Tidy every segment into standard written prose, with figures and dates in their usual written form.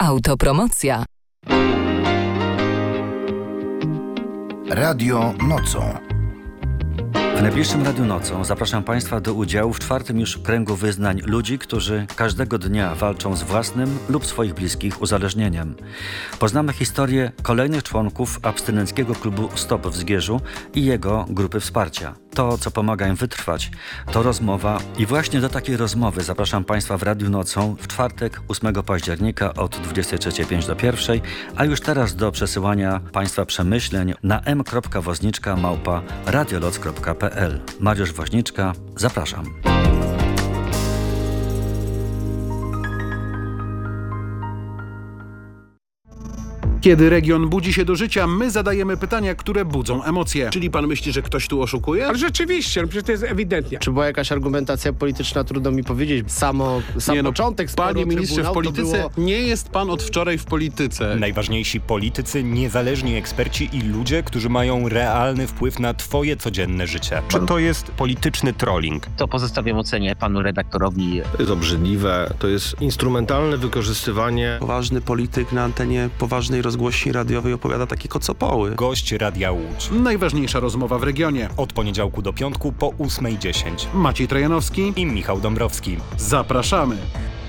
Autopromocja. Radio Nocą. W najbliższym Radiu Nocą zapraszam Państwa do udziału w 4. już kręgu wyznań ludzi, którzy każdego dnia walczą z własnym lub swoich bliskich uzależnieniem. Poznamy historię kolejnych członków abstynenckiego klubu Stop w Zgierzu i jego grupy wsparcia. To, co pomaga im wytrwać, to rozmowa i właśnie do takiej rozmowy zapraszam Państwa w Radiu Nocą w czwartek 8 października od 23:05 do 1, a już teraz do przesyłania Państwa przemyśleń na m.woźniczka@radioloc.pl. Mariusz Woźniczka, zapraszam. Kiedy region budzi się do życia, my zadajemy pytania, które budzą emocje. Czyli pan myśli, że ktoś tu oszukuje? Ale rzeczywiście, przecież to jest ewidentnie. Czy była jakaś argumentacja polityczna, trudno mi powiedzieć. Sam początek sporu, panie ministrze, w polityce nie jest pan od wczoraj w polityce. Najważniejsi politycy, niezależni eksperci i ludzie, którzy mają realny wpływ na twoje codzienne życie. Czy to jest polityczny trolling? To pozostawiam ocenie panu redaktorowi. To jest obrzydliwe, to jest instrumentalne wykorzystywanie. Poważny polityk na antenie poważnej rozgłośni radiowej opowiada takie kocopoły. Gość Radia Łódź. Najważniejsza rozmowa w regionie. Od poniedziałku do piątku po 8:10. Maciej Trojanowski I Michał Dąbrowski. Zapraszamy.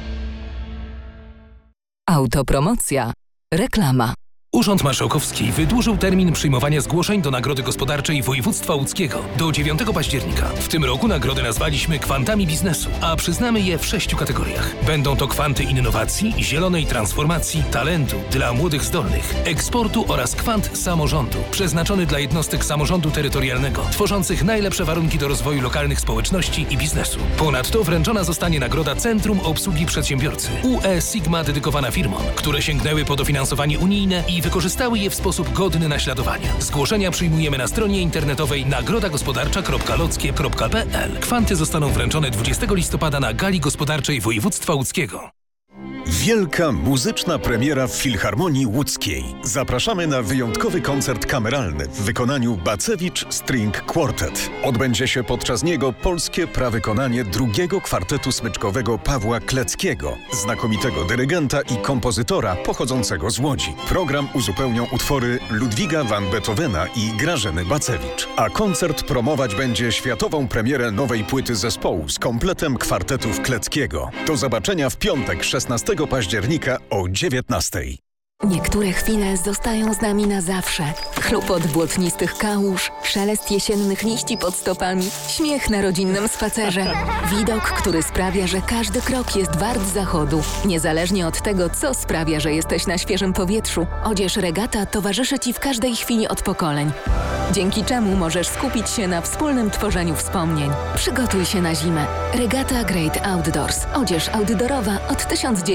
Autopromocja. Reklama. Urząd Marszałkowski wydłużył termin przyjmowania zgłoszeń do Nagrody Gospodarczej Województwa Łódzkiego do 9 października. W tym roku nagrody nazwaliśmy kwantami biznesu, a przyznamy je w 6 kategoriach. Będą to kwanty innowacji, zielonej transformacji, talentu dla młodych zdolnych, eksportu oraz kwant samorządu, przeznaczony dla jednostek samorządu terytorialnego, tworzących najlepsze warunki do rozwoju lokalnych społeczności i biznesu. Ponadto wręczona zostanie nagroda Centrum Obsługi Przedsiębiorcy UE Sigma dedykowana firmom, które sięgnęły po dofinansowanie unijne i wykorzystały je w sposób godny naśladowania. Zgłoszenia przyjmujemy na stronie internetowej nagrodagospodarcza.lockie.pl. Kwanty zostaną wręczone 20 listopada na Gali Gospodarczej Województwa Łódzkiego. Wielka muzyczna premiera w Filharmonii Łódzkiej. Zapraszamy na wyjątkowy koncert kameralny w wykonaniu Bacewicz String Quartet. Odbędzie się podczas niego polskie prawykonanie drugiego kwartetu smyczkowego Pawła Kleckiego, znakomitego dyrygenta i kompozytora pochodzącego z Łodzi. Program uzupełnią utwory Ludwiga van Beethovena i Grażyny Bacewicz. A koncert promować będzie światową premierę nowej płyty zespołu z kompletem kwartetów Kleckiego. Do zobaczenia w piątek 16 października o 19:00. Niektóre chwile zostają z nami na zawsze. Chlupot błotnistych kałuż, szelest jesiennych liści pod stopami, śmiech na rodzinnym spacerze. Widok, który sprawia, że każdy krok jest wart zachodu. Niezależnie od tego, co sprawia, że jesteś na świeżym powietrzu, odzież Regata towarzyszy Ci w każdej chwili od pokoleń. Dzięki czemu możesz skupić się na wspólnym tworzeniu wspomnień. Przygotuj się na zimę. Regata Great Outdoors. Odzież outdoorowa od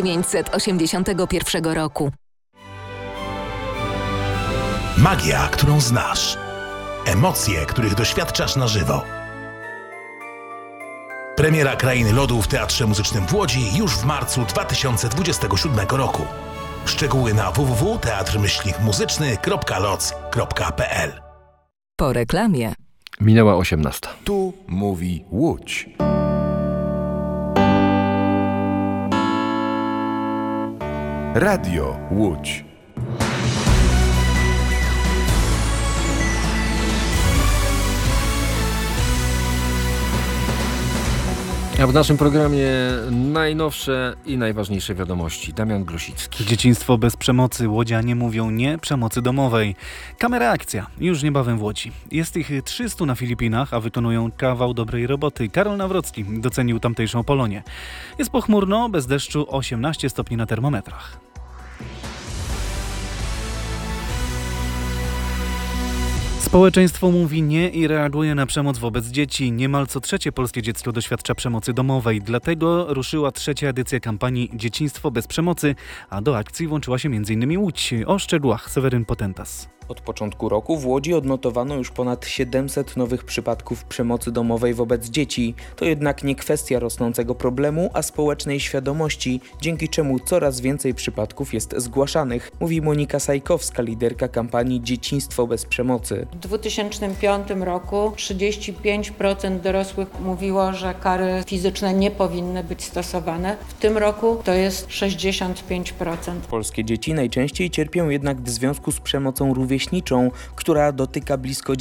1981 roku. Magia, którą znasz. Emocje, których doświadczasz na żywo. Premiera Krainy Lodu w Teatrze Muzycznym w Łodzi już w marcu 2027 roku. Szczegóły na www.teatrmyślnikmuzyczny.loc.pl. Po reklamie. Minęła 18:00. Tu mówi Łódź. Radio Łódź. A w naszym programie najnowsze i najważniejsze wiadomości. Damian Grosicki. Dzieciństwo bez przemocy. Łodzianie mówią nie przemocy domowej. Kamera akcja. Już niebawem w Łodzi. Jest ich 300 na Filipinach, a wykonują kawał dobrej roboty. Karol Nawrocki docenił tamtejszą Polonię. Jest pochmurno, bez deszczu, 18 stopni na termometrach. Społeczeństwo mówi nie i reaguje na przemoc wobec dzieci. Niemal co trzecie polskie dziecko doświadcza przemocy domowej. Dlatego ruszyła 3. edycja kampanii Dzieciństwo bez przemocy, a do akcji włączyła się m.in. Łódź. O szczegółach Seweryn Potentas. Od początku roku w Łodzi odnotowano już ponad 700 nowych przypadków przemocy domowej wobec dzieci. To jednak nie kwestia rosnącego problemu, a społecznej świadomości, dzięki czemu coraz więcej przypadków jest zgłaszanych, mówi Monika Sajkowska, liderka kampanii Dzieciństwo bez przemocy. W 2005 roku 35% dorosłych mówiło, że kary fizyczne nie powinny być stosowane. W tym roku to jest 65%. Polskie dzieci najczęściej cierpią jednak w związku z przemocą rówieśniczą, która dotyka blisko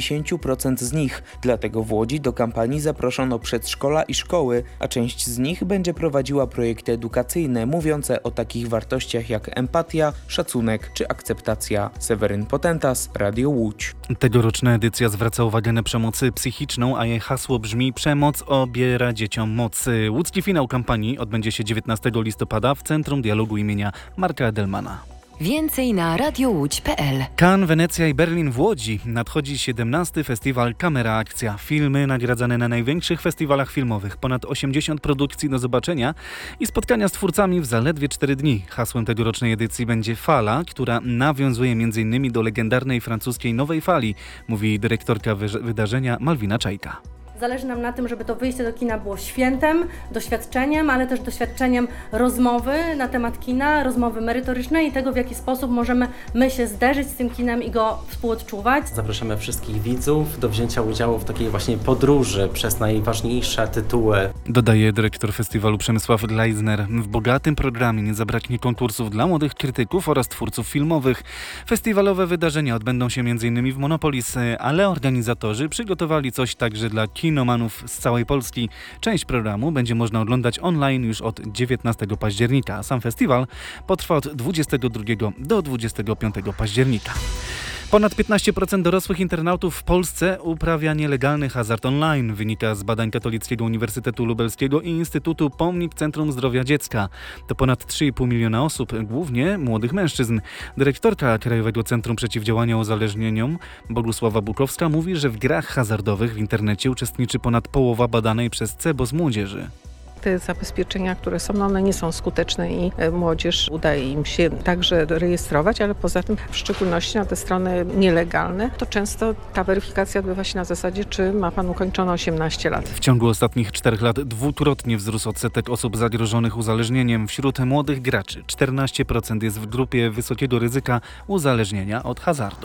90% z nich. Dlatego w Łodzi do kampanii zaproszono przedszkola i szkoły, a część z nich będzie prowadziła projekty edukacyjne mówiące o takich wartościach jak empatia, szacunek czy akceptacja. Seweryn Potentas, Radio Łódź. Tegoroczna edycja zwraca uwagę na przemoc psychiczną, a jej hasło brzmi: przemoc obiera dzieciom moc. Łódzki finał kampanii odbędzie się 19 listopada w Centrum Dialogu imienia Marka Edelmana. Więcej na radiołódź.pl. Cannes, Wenecja i Berlin w Łodzi nadchodzi 17. festiwal Kamera Akcja. Filmy nagradzane na największych festiwalach filmowych. Ponad 80 produkcji do zobaczenia i spotkania z twórcami w zaledwie 4 dni. Hasłem tegorocznej edycji będzie fala, która nawiązuje m.in. do legendarnej francuskiej Nowej Fali, mówi dyrektorka wydarzenia Malwina Czajka. Zależy nam na tym, żeby to wyjście do kina było świętem, doświadczeniem, ale też doświadczeniem rozmowy na temat kina, rozmowy merytorycznej i tego, w jaki sposób możemy my się zderzyć z tym kinem i go współodczuwać. Zapraszamy wszystkich widzów do wzięcia udziału w takiej właśnie podróży przez najważniejsze tytuły. Dodaje dyrektor festiwalu Przemysław Gleisner. W bogatym programie nie zabraknie konkursów dla młodych krytyków oraz twórców filmowych. Festiwalowe wydarzenia odbędą się m.in. w Monopolis, ale organizatorzy przygotowali coś także dla kinomanów z całej Polski. Część programu będzie można oglądać online już od 19 października. Sam festiwal potrwa od 22 do 25 października. Ponad 15% dorosłych internautów w Polsce uprawia nielegalny hazard online, wynika z badań Katolickiego Uniwersytetu Lubelskiego i Instytutu Pomnik Centrum Zdrowia Dziecka. To ponad 3,5 miliona osób, głównie młodych mężczyzn. Dyrektorka Krajowego Centrum Przeciwdziałania Uzależnieniom Bogusława Bukowska mówi, że w grach hazardowych w internecie uczestniczy ponad połowa badanej przez CEBOS młodzieży. Te zabezpieczenia, które są, one nie są skuteczne i młodzież udaje im się także rejestrować, ale poza tym w szczególności na te strony nielegalne, to często ta weryfikacja odbywa się na zasadzie, czy ma pan ukończone 18 lat. W ciągu ostatnich 4 lat dwukrotnie wzrósł odsetek osób zagrożonych uzależnieniem. Wśród młodych graczy 14% jest w grupie wysokiego ryzyka uzależnienia od hazardu.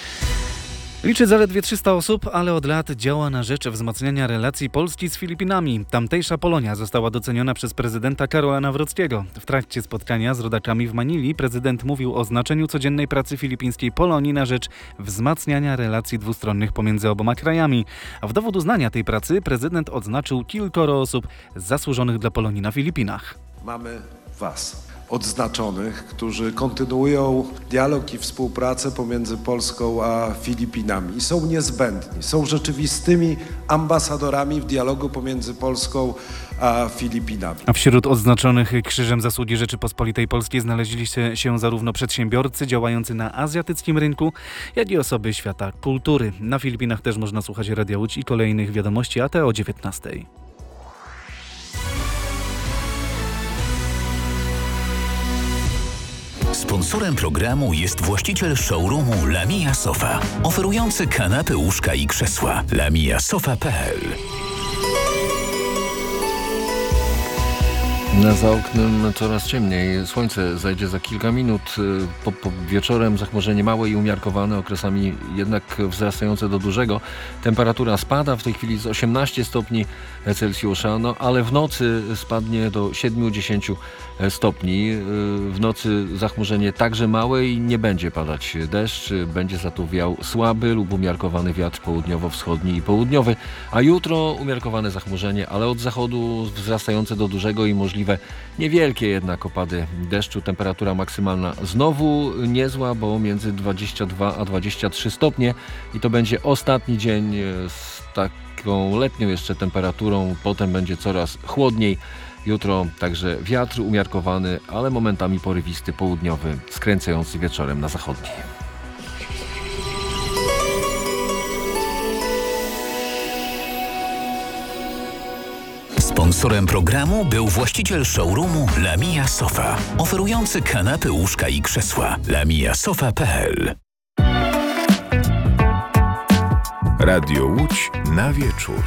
Liczy zaledwie 300 osób, ale od lat działa na rzecz wzmacniania relacji Polski z Filipinami. Tamtejsza Polonia została doceniona przez prezydenta Karola Nawrockiego. W trakcie spotkania z rodakami w Manili prezydent mówił o znaczeniu codziennej pracy filipińskiej Polonii na rzecz wzmacniania relacji dwustronnych pomiędzy oboma krajami. A w dowód uznania tej pracy prezydent odznaczył kilkoro osób zasłużonych dla Polonii na Filipinach. Mamy Was, odznaczonych, którzy kontynuują dialog i współpracę pomiędzy Polską a Filipinami i są niezbędni, są rzeczywistymi ambasadorami w dialogu pomiędzy Polską a Filipinami. A wśród odznaczonych Krzyżem Zasługi Rzeczypospolitej Polskiej znaleźli się zarówno przedsiębiorcy działający na azjatyckim rynku, jak i osoby świata kultury. Na Filipinach też można słuchać Radia Łódź i kolejnych wiadomości, a te o 19. Sponsorem programu jest właściciel showroomu Lamia Sofa, oferujący kanapy, łóżka i krzesła. lamiasofa.pl. Za oknem coraz ciemniej. Słońce zajdzie za kilka minut. Po wieczorem zachmurzenie małe i umiarkowane, okresami jednak wzrastające do dużego. Temperatura spada w tej chwili z 18 stopni Celsjusza, ale w nocy spadnie do 7-10 stopni. W nocy zachmurzenie także małe i nie będzie padać deszcz. Będzie za to wiał słaby lub umiarkowany wiatr południowo-wschodni i południowy. A jutro umiarkowane zachmurzenie, ale od zachodu wzrastające do dużego i możliwe niewielkie jednak opady deszczu. Temperatura maksymalna znowu niezła, bo między 22 a 23 stopnie i to będzie ostatni dzień z taką letnią jeszcze temperaturą. Potem będzie coraz chłodniej. Jutro także wiatr umiarkowany, ale momentami porywisty południowy, skręcający wieczorem na zachodni. Sponsorem programu był właściciel showroomu Lamia Sofa, oferujący kanapy, łóżka i krzesła. lamiasofa.pl. Radio Łódź na wieczór.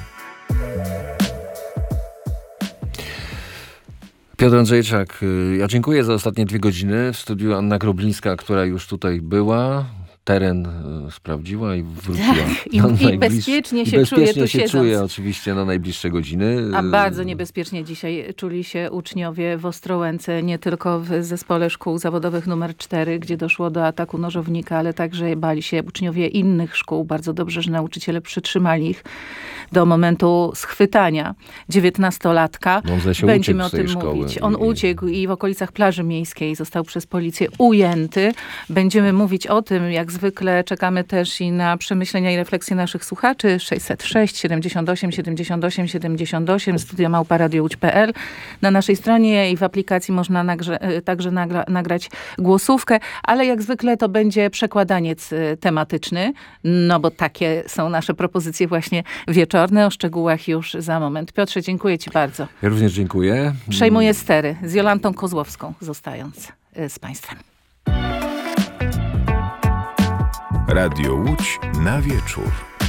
Piotr Andrzejczak, ja dziękuję za ostatnie 2 godziny. W studiu Anna Groblińska, która już tutaj była. Teren sprawdziła i wróciła. I bezpiecznie się czuje tu siedząc. Czuje oczywiście na najbliższe godziny. A bardzo niebezpiecznie dzisiaj czuli się uczniowie w Ostrołęce, nie tylko w zespole szkół zawodowych numer 4, gdzie doszło do ataku nożownika, ale także bali się uczniowie innych szkół. Bardzo dobrze, że nauczyciele przytrzymali ich do momentu schwytania 19-latka. Będziemy o tym mówić. On uciekł i w okolicach plaży miejskiej został przez policję ujęty. Będziemy mówić o tym, jak zwykle czekamy też i na przemyślenia i refleksje naszych słuchaczy. 606 78 78 78 studio@radiołódź.pl. Na naszej stronie i w aplikacji można także nagrać głosówkę, ale jak zwykle to będzie przekładaniec tematyczny, no bo takie są nasze propozycje właśnie wieczorne. O szczegółach już za moment. Piotrze, dziękuję ci bardzo. Ja również dziękuję. Przejmuję stery z Jolantą Kozłowską, zostając z Państwem. Radio Łódź na wieczór.